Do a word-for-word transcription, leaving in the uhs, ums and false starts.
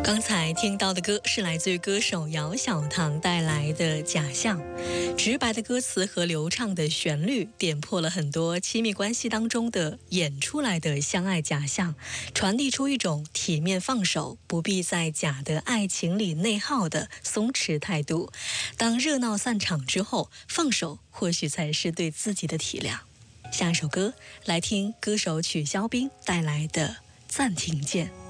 刚才听到的歌是来自于歌手姚小棠带来的《假象》，直白的歌词和流畅的旋律点破了很多亲密关系当中的演出来的相爱假象，传递出一种体面放手，不必在假的爱情里内耗的松弛态度。当热闹散场之后，放手或许才是对自己的体谅。下一首歌，来听歌手曲肖冰带来的《暂停键》。